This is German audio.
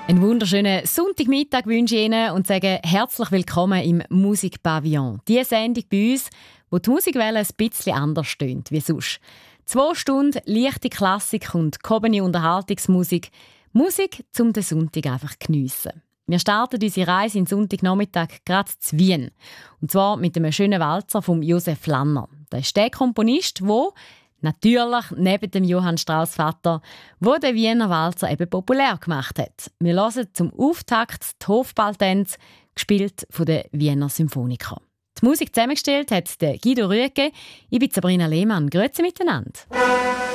Einen wunderschönen Sonntagmittag wünsche ich Ihnen und sage herzlich willkommen im Musikpavillon. Die Sendung bei uns, wo die Musikwelle ein bisschen anders stöhnt wie sonst. 2 Stunden leichte Klassik und gehobene Unterhaltungsmusik. Musik, um den Sonntag einfach zu geniessen. Wir starten unsere Reise in Sonntagnachmittag gerade zu Wien. Und zwar mit einem schönen Walzer von Josef Lanner. Das ist der Komponist, der natürlich neben dem Johann Strauss Vater, wo den Wiener Walzer eben populär gemacht hat. Wir hören zum Auftakt die Hofballtänze, gespielt von den Wiener Symphoniker. Die Musik zusammengestellt hat Guido Rüegge. Ich bin Sabrina Lehmann. Grüezi miteinander.